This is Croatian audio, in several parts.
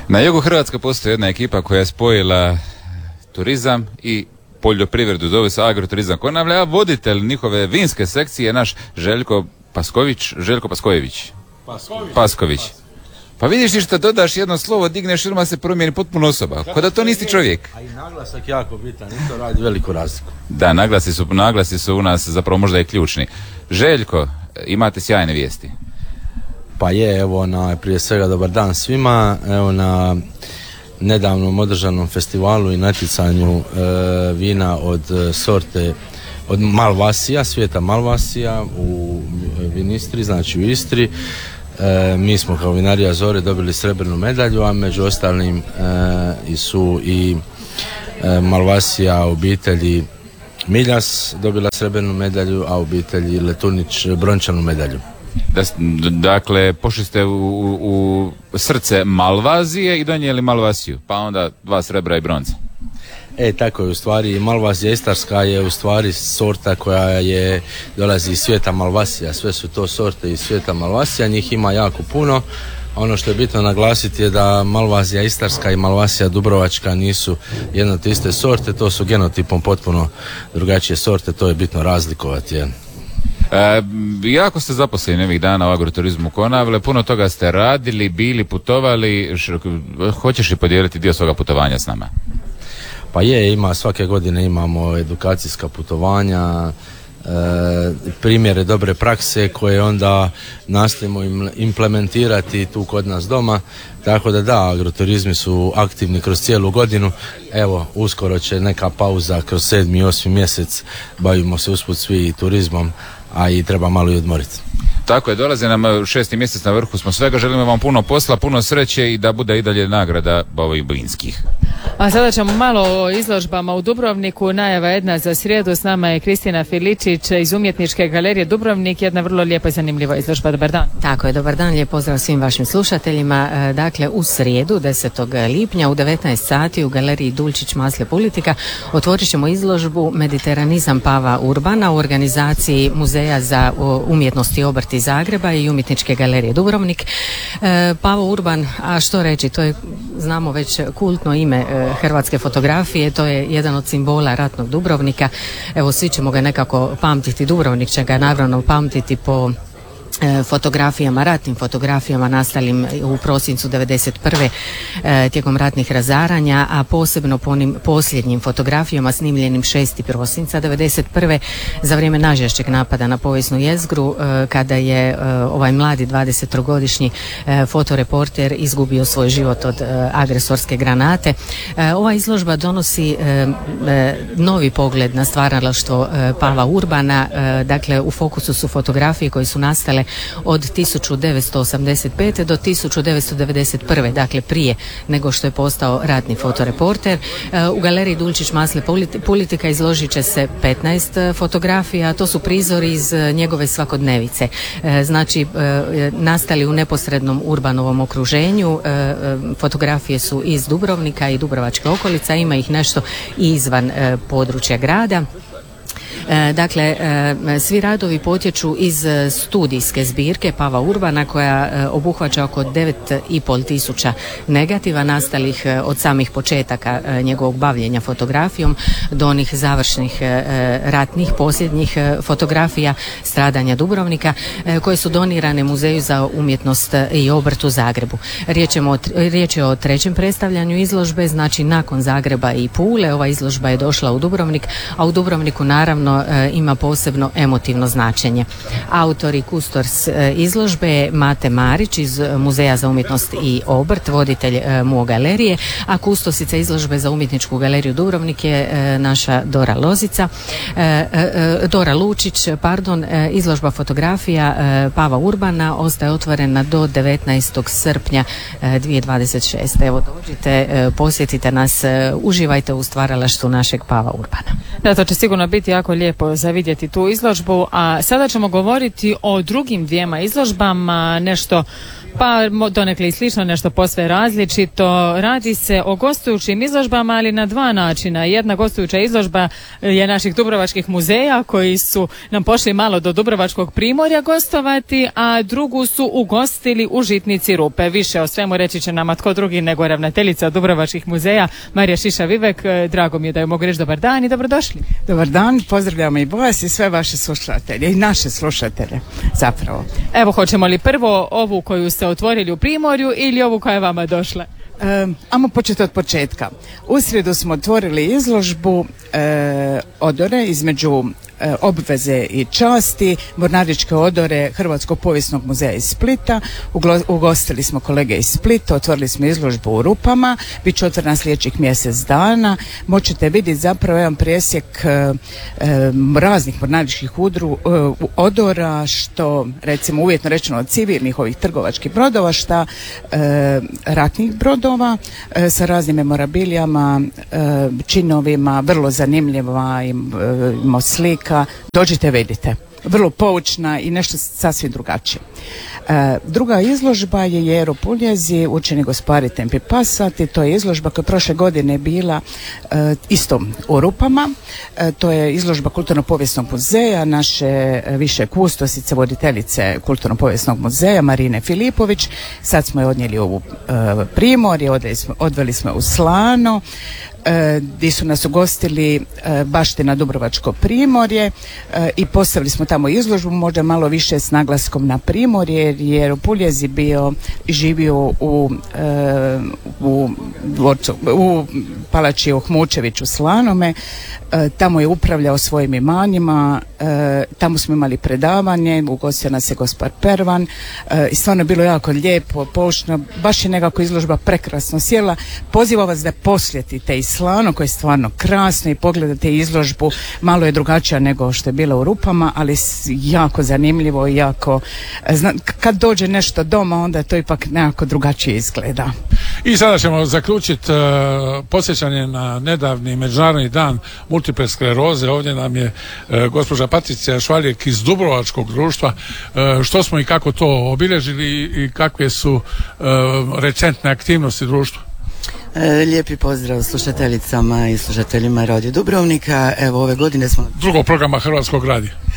Na jugu Hrvatske postoji jedna ekipa koja je spojila turizam i poljoprivredu, zove se Agroturizam Konavle, a voditelj njihove vinske sekcije je naš Željko Pasković. Pa vidiš ti što dodaš jedno slovo, digneš i odmah se promijeni potpuno osoba. Kao da to nisi čovjek. A i naglasak jako bitan i to radi veliku razliku. Da, naglasi su u nas zapravo možda i ključni. Željko, imate sjajne vijesti. Pa je, evo prije svega dobar dan svima. Evo na nedavnom održanom festivalu i natjecanju vina od sorte od Malvasija, svijeta Malvasija u Vinistri, znači u Istri. Mi smo kao vinarija Zore dobili srebrnu medalju, a među ostalim su i Malvasija obitelji Miljas dobila srebrnu medalju, a obitelji Letunić brončanu medalju. Dakle, pošli ste u srce Malvazije i donijeli Malvasiju, pa onda 2 srebra i bronca. Tako je, u stvari Malvazija istarska je u stvari sorta koja dolazi iz svijeta Malvasija, sve su to sorte iz svijeta Malvasija, njih ima jako puno. Ono što je bitno naglasiti je da Malvazija istarska i Malvasija dubrovačka nisu jedno te iste sorte, to su genotipom potpuno drugačije sorte, to je bitno razlikovati. Jako ste zaposleni ovih dana u Agroturizmu Konavle, puno toga ste radili, bili, putovali, hoćeš li podijeliti dio svoga putovanja s nama? Pa svake godine imamo edukacijska putovanja, primjere dobre prakse koje onda nastojimo implementirati tu kod nas doma, tako da agroturizmi su aktivni kroz cijelu godinu. Evo, uskoro će neka pauza kroz 7. i 8. mjesec, bavimo se usput svi turizmom, a i treba malo i odmoriti. Tako je, dolazi nam 6. mjesec, na vrhu smo svega, želimo vam puno posla, puno sreće i da bude i dalje nagrada ovih vinskih. A sada ćemo malo o izložbama u Dubrovniku. Najava jedna za srijedu, s nama je Kristina Filičić iz Umjetničke galerije Dubrovnik, jedna vrlo lijepa i zanimljiva izložba. Dobar dan. Tako je, dobar dan, lijep pozdrav svim vašim slušateljima. Dakle, u srijedu 10. lipnja u 19 sati u galeriji Dulčić Masle Politika otvorit ćemo izložbu Mediteranizam Pava Urbana u organizaciji Muzeja za umjetnost i obrt iz Zagreba i Umjetničke galerije Dubrovnik. Pavo Urban, a što reći, to je, znamo već, kultno ime hrvatske fotografije, to je jedan od simbola ratnog Dubrovnika. Evo, svi ćemo ga nekako pamtiti, Dubrovnik će ga naravno pamtiti po fotografijama, ratnim fotografijama nastalim u prosincu 1991. Tijekom ratnih razaranja, a posebno po onim posljednjim fotografijama snimljenim 6. prosinca 1991. za vrijeme najžešćeg napada na povijesnu jezgru, kada je ovaj mladi 20-godišnji fotoreporter izgubio svoj život od agresorske granate. Ova izložba donosi novi pogled na stvaralaštvo Pava Urbana. Dakle, u fokusu su fotografije koje su nastale od 1985. do 1991. Dakle, prije nego što je postao ratni fotoreporter. U galeriji Dulčić Masle Politika izložit će se 15 fotografija, to su prizori iz njegove svakodnevice. Znači, nastali u neposrednom urbanovom okruženju. Fotografije su iz Dubrovnika i Dubrovačke okolica, ima ih nešto i izvan područja grada. Dakle, svi radovi potječu iz studijske zbirke Pava Urbana koja obuhvaća oko 9,5 tisuća negativa nastalih od samih početaka njegovog bavljenja fotografijom do onih završnih ratnih posljednjih fotografija stradanja Dubrovnika koje su donirane Muzeju za umjetnost i obrt u Zagrebu. Riječ je o trećem predstavljanju izložbe, znači nakon Zagreba i Pule ova izložba je došla u Dubrovnik, a u Dubrovniku naravno ima posebno emotivno značenje. Autor i kustors izložbe je Mate Marić iz Muzeja za umjetnost i obrt, voditelj MUO galerije, a kustosica izložbe za Umjetničku galeriju Dubrovnik je naša Dora Lučić. Izložba fotografija Pava Urbana ostaje otvorena do 19. srpnja 2026. Evo, dođite, posjetite nas, uživajte u stvaralaštvu našeg Pava Urbana. Da, to će sigurno biti jako lijepo lijepo za vidjeti tu izložbu, a sada ćemo govoriti o drugim dvijema izložbama, nešto pa donekle i slično, nešto posve različito. Radi se o gostujućim izložbama, ali na dva načina. Jedna gostujuća izložba je naših dubrovačkih muzeja koji su nam pošli malo do Dubrovačkog primorja gostovati, a drugu su ugostili u Žitnici Rupe. Više o svemu reći će nama tko drugi nego ravnateljica Dubrovačkih muzeja Marija Šiša-Vivek. Drago mi je da joj mogu reći dobar dan i dobrodošli. Dobar dan, pozdravljamo i vas i sve vaše slušatelje i naše slušatelje zapravo. Evo, hoćemo li prvo ovu koju ste otvorili u Primorju ili ovu koja je vama došla? Ajmo početi od početka. U srijedu smo otvorili izložbu odore između obveze i časti, mornaričke odore Hrvatskog povijesnog muzeja iz Splita. Ugostili smo kolege iz Splita, otvorili smo izložbu u Rupama, bit će otvorena sljedećih mjesec dana. Možete vidjeti zapravo jedan presjek raznih mornaričkih odora, što recimo uvjetno rečeno od civilnih ovih trgovačkih brodova, šta ratnih brodova sa raznim memorabilijama, činovima, vrlo zanimljiva ima slika. Dođite, vidite. Vrlo poučna i nešto sasvim drugačije. Druga izložba je Jero Puljezi, učeni gospari Tempi Passati. To je izložba koja je prošle godine bila isto u Rupama. To je izložba Kulturno-povijesnog muzeja, naše više kustosice, voditeljice Kulturno-povijesnog muzeja Marine Filipović. Sad smo je odnijeli u Primorje, odveli smo je u Slano, gdje su nas ugostili baština Dubrovačko primorje i postavili smo tamo izložbu, možda malo više s naglaskom na Primorje, jer u Puljezi živio u palači Ohmučević u Slanome. Tamo je upravljao svojim imanjima, tamo smo imali predavanje, ugostio nas je gospar Pervan i stvarno je bilo jako lijepo, poučno, baš je nekako izložba prekrasno sjela. Pozivam vas da posjetite i Slano, koje je stvarno krasno, i pogledate izložbu, malo je drugačija nego što je bila u Rupama, ali jako zanimljivo i jako, kad dođe nešto doma, onda to ipak nekako drugačije izgleda. I sada ćemo zaključiti podsjećanje na nedavni Međunarodni dan multiple skleroze. Ovdje nam je gospođa Patricija Švaljek iz Dubrovačkog društva. Što smo i kako to obilježili i kakve su recentne aktivnosti društva? Lijepi pozdrav slušateljicama i slušateljima Radio Dubrovnika. Evo, ove godine smo... Drugog programa Hrvatskog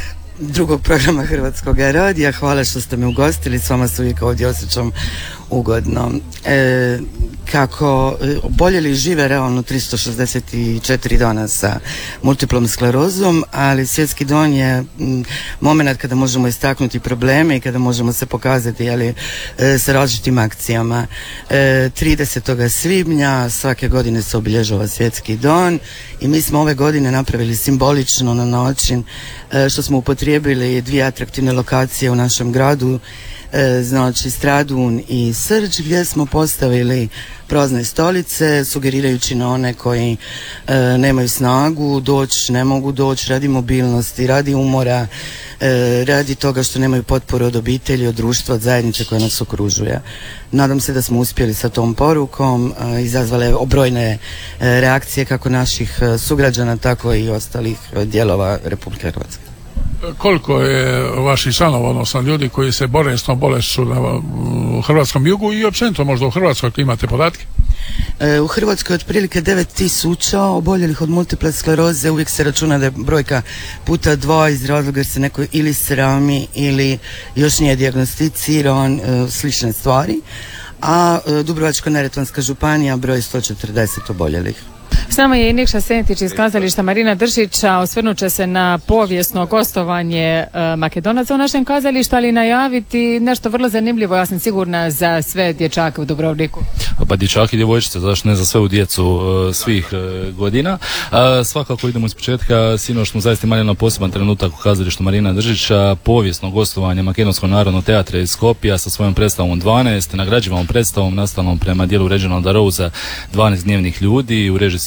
radija. Hvala što ste me ugostili, s vama se uvijek ovdje osjećam ugodno. Kako oboljeli žive realno 364 dana sa multiplom sklerozom, ali svjetski dan je moment kada možemo istaknuti probleme i kada možemo se pokazati sa različitim akcijama. 30. svibnja svake godine se obilježava svjetski dan i mi smo ove godine napravili simbolično na način što smo upotrijebili dvije atraktivne lokacije u našem gradu, znači Stradun i Srđ, gdje smo postavili prazne stolice, sugerirajući na one koji nemaju snagu doći, ne mogu doći radi mobilnosti, radi umora, radi toga što nemaju potporu od obitelji, od društva, od zajednice koja nas okružuje. Nadam se da smo uspjeli sa tom porukom, izazvale brojne reakcije kako naših sugrađana, tako i ostalih dijelova Republike Hrvatske. Koliko je vaših članova, odnosno ljudi koji se bore s tom bolešću na hrvatskom jugu i općenito možda u Hrvatskoj, ako imate podatke? U Hrvatskoj je otprilike 9.000 oboljelih od multiple skleroze. Uvijek se računa da je brojka puta 2 iz razloga jer se neko ili srami ili još nije dijagnosticiran, slične stvari. A Dubrovačko-neretvanska županija broji 140 oboljelih. S nama je i Nikša Sentić iz kazališta Marina Držića. Osvrnut će se na povijesno gostovanje Makedonaca u našem kazalištu, ali najaviti nešto vrlo zanimljivo, ja sam sigurna, za sve dječake u Dubrovniku. Pa dječaki i djevojčice, zašto ne za sve u djecu svih godina. Svakako idemo iz početka. Sinoć smo zaista imali na poseban trenutak u kazalištu Marina Držića, povijesno gostovanje Makedonskog narodnog teatra iz Skopja sa svojom predstavom 12, nagrađivom predstavom nastalom prema dijelu Reginalda Rosea 12 dnevnih ljudi u režiji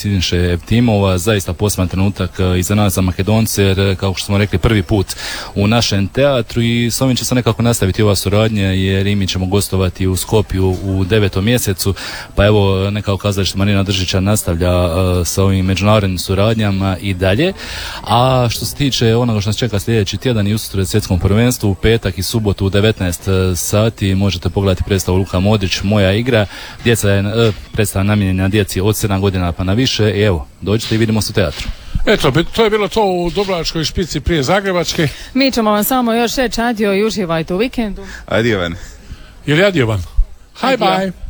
Siniše Timova, zaista poseban trenutak i za nas, za Makedonce, jer kao što smo rekli prvi put u našem teatru i s ovim će se nekako nastaviti ova suradnja, jer i mi ćemo gostovati u Skopju u 9. mjesecu, pa evo nekako kazalište Marina Držića nastavlja sa ovim međunarodnim suradnjama i dalje. A što se tiče onoga što nas čeka sljedeći tjedan i usutra svjetskom prvenstvu, u petak i subotu u 19 sati možete pogledati predstavu Luka Modrić, Moja igra. Djeca je predstava namijenjena djeci od 7 godina pa na više i evo, dođite i vidimo se u teatru. Eto, to je bilo to u Dubrovačkoj špici prije Zagrebačke. Mi ćemo vam samo još reći adio i uživajte u vikendu. Adiovan. Ili adiovan. Hi bye.